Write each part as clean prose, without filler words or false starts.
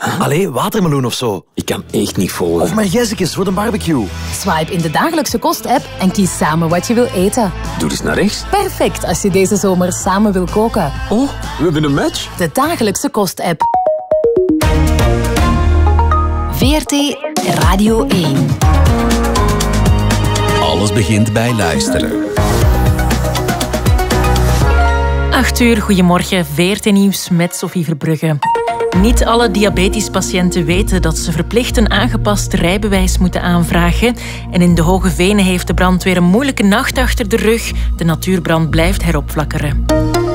Allee, watermeloen of zo. Ik kan echt niet volgen. Of margezekes voor de barbecue. Swipe in de dagelijkse kost-app en kies samen wat je wil eten. Doe eens naar rechts. Perfect als je deze zomer samen wil koken. Oh, we hebben een match. De dagelijkse kost-app. VRT Radio 1. Alles begint bij luisteren. 8 uur, goedemorgen. VRT Nieuws met Sophie Verbrugge. Niet alle diabetespatiënten weten dat ze verplicht een aangepast rijbewijs moeten aanvragen. En in de Hoge Venen heeft de brandweer een moeilijke nacht achter de rug. De natuurbrand blijft heropflakkeren.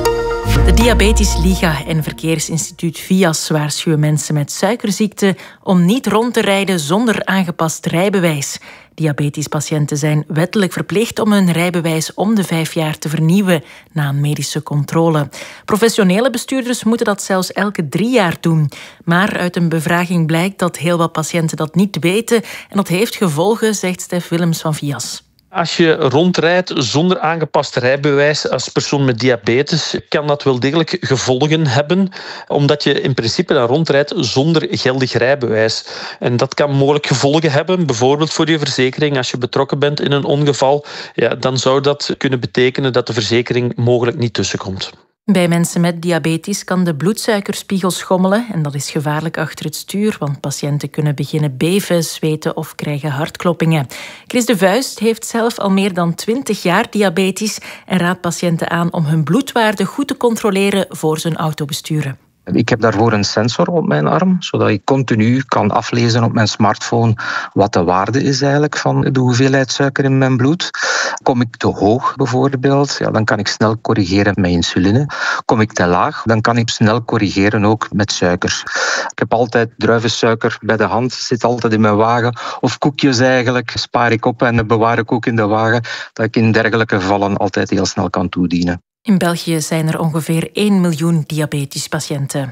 De Diabetes Liga en Verkeersinstituut VIAS waarschuwen mensen met suikerziekte om niet rond te rijden zonder aangepast rijbewijs. Diabetespatiënten zijn wettelijk verplicht om hun rijbewijs om de 5 jaar te vernieuwen na een medische controle. Professionele bestuurders moeten dat zelfs elke 3 jaar doen. Maar uit een bevraging blijkt dat heel wat patiënten dat niet weten en dat heeft gevolgen, zegt Stef Willems van VIAS. Als je rondrijdt zonder aangepast rijbewijs als persoon met diabetes, kan dat wel degelijk gevolgen hebben, omdat je in principe dan rondrijdt zonder geldig rijbewijs. En dat kan mogelijk gevolgen hebben, bijvoorbeeld voor je verzekering. Als je betrokken bent in een ongeval, ja, dan zou dat kunnen betekenen dat de verzekering mogelijk niet tussenkomt. Bij mensen met diabetes kan de bloedsuikerspiegel schommelen en dat is gevaarlijk achter het stuur, want patiënten kunnen beginnen beven, zweten of krijgen hartkloppingen. Chris de Vuist heeft zelf al meer dan 20 jaar diabetes en raadt patiënten aan om hun bloedwaarde goed te controleren voor ze een auto besturen. Ik heb daarvoor een sensor op mijn arm, zodat ik continu kan aflezen op mijn smartphone wat de waarde is eigenlijk van de hoeveelheid suiker in mijn bloed. Kom ik te hoog bijvoorbeeld, ja, dan kan ik snel corrigeren met insuline. Kom ik te laag, dan kan ik snel corrigeren ook met suiker. Ik heb altijd druivensuiker bij de hand, zit altijd in mijn wagen. Of koekjes eigenlijk, spaar ik op en bewaar ik ook in de wagen, dat ik in dergelijke gevallen altijd heel snel kan toedienen. In België zijn er ongeveer 1 miljoen diabetespatiënten.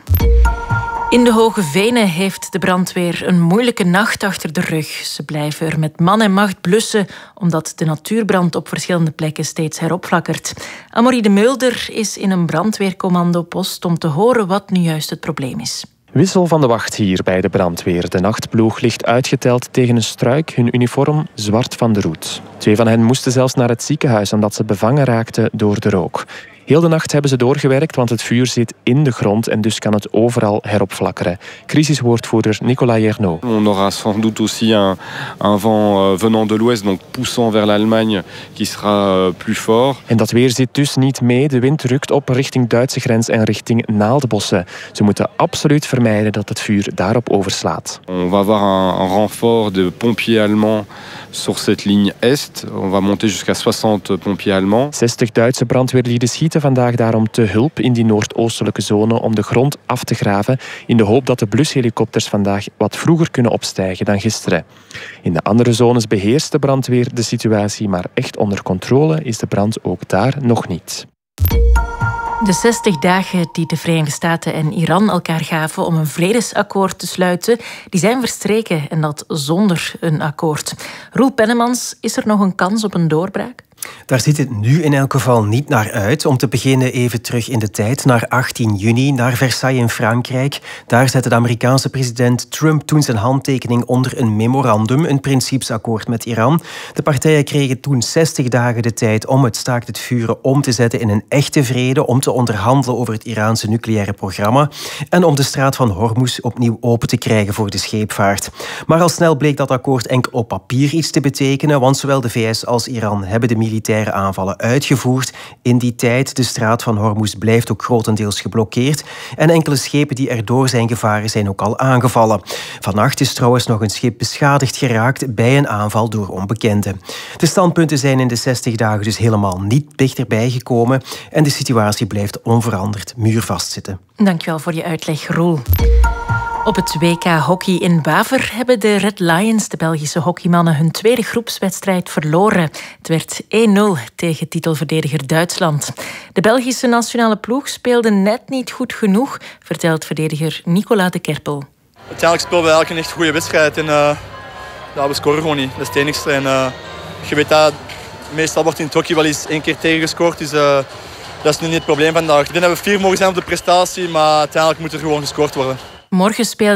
In de Hoge Venen heeft de brandweer een moeilijke nacht achter de rug. Ze blijven er met man en macht blussen, omdat de natuurbrand op verschillende plekken steeds heropflakkert. Amorie de Mulder is in een brandweercommandopost om te horen wat nu juist het probleem is. Wissel van de wacht hier bij de brandweer. De nachtploeg ligt uitgeteld tegen een struik, hun uniform zwart van de roet. 2 van hen moesten zelfs naar het ziekenhuis omdat ze bevangen raakten door de rook. Heel de nacht hebben ze doorgewerkt, want het vuur zit in de grond en dus kan het overal heropflakkeren. Crisiswoordvoerder Nicolas Jernaud. On aura sans doute aussi un vent venant de l'ouest, donc poussant vers l'Allemagne, qui sera plus fort. En dat weer zit dus niet mee. De wind rukt op richting Duitse grens en richting Naaldbossen. Ze moeten absoluut vermijden dat het vuur daarop overslaat. On va avoir un renfort de pompiers allemands sur cette ligne est. On va monter jusqu'à 60 pompiers allemands. 60 Duitse brandweerlieden schieten vandaag daarom te hulp in die noordoostelijke zone om de grond af te graven, in de hoop dat de blushelikopters vandaag wat vroeger kunnen opstijgen dan gisteren. In de andere zones beheerst de brandweer de situatie, maar echt onder controle is de brand ook daar nog niet. De 60 dagen die de Verenigde Staten en Iran elkaar gaven om een vredesakkoord te sluiten, die zijn verstreken en dat zonder een akkoord. Roel Pennemans, is er nog een kans op een doorbraak? Daar ziet het nu in elk geval niet naar uit. Om te beginnen even terug in de tijd, naar 18 juni, naar Versailles in Frankrijk. Daar zette de Amerikaanse president Trump toen zijn handtekening onder een memorandum, een principesakkoord met Iran. De partijen kregen toen 60 dagen de tijd om het staakt het vuren om te zetten in een echte vrede, om te onderhandelen over het Iraanse nucleaire programma en om de straat van Hormuz opnieuw open te krijgen voor de scheepvaart. Maar al snel bleek dat akkoord enkel op papier iets te betekenen, want zowel de VS als Iran hebben de militaire aanvallen uitgevoerd. In die tijd, de straat van Hormuz blijft ook grotendeels geblokkeerd en enkele schepen die erdoor zijn gevaren zijn ook al aangevallen. Vannacht is trouwens nog een schip beschadigd geraakt bij een aanval door onbekenden. De standpunten zijn in de 60 dagen dus helemaal niet dichterbij gekomen en de situatie blijft onveranderd muurvast zitten. Dankjewel voor je uitleg, Roel. Op het WK hockey in Waver hebben de Red Lions, de Belgische hockeymannen, hun tweede groepswedstrijd verloren. Het werd 1-0 tegen titelverdediger Duitsland. De Belgische nationale ploeg speelde net niet goed genoeg, vertelt verdediger Nicolas de Kerpel. Uiteindelijk spelen we eigenlijk een echt goede wedstrijd en we scoren gewoon niet. Dat is het enigste. En, je weet dat meestal wordt in het hockey wel eens 1 keer tegengescoord, dus dat is nu niet het probleem vandaag. Ik denk dat we 4 mogen zijn op de prestatie, maar uiteindelijk moet er gewoon gescoord worden. Morgen speelt